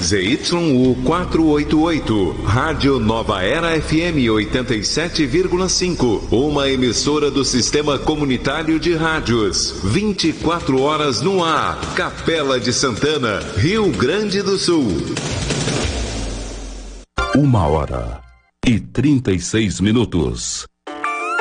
ZYU 488, Rádio Nova Era FM 87,5, uma emissora do Sistema Comunitário de Rádios, 24 horas no ar, Capela de Santana, Rio Grande do Sul. 1h36.